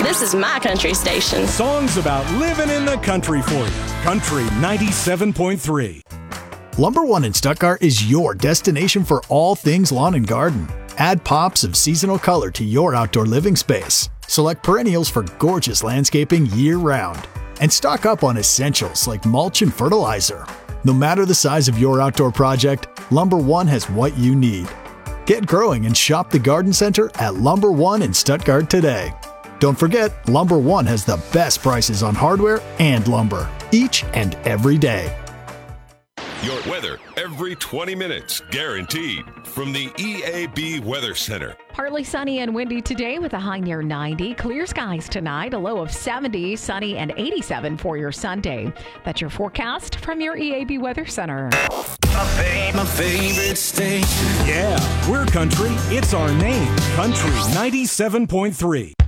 This is my country station. Songs about living in the country for you. Country 97.3. Lumber One in Stuttgart is your destination for all things lawn and garden. Add pops of seasonal color to your outdoor living space. Select perennials for gorgeous landscaping year-round. And stock up on essentials like mulch and fertilizer. No matter the size of your outdoor project, Lumber One has what you need. Get growing and shop the garden center at Lumber One in Stuttgart today. Don't forget, Lumber One has the best prices on hardware and lumber, each and every day. Your weather every 20 minutes, guaranteed, from the EAB Weather Center. Partly sunny and windy today with a high near 90. Clear skies tonight, a low of 70, sunny and 87 for your Sunday. That's your forecast from your EAB Weather Center. My favorite station. Yeah, we're country. It's our name. Country 97.3.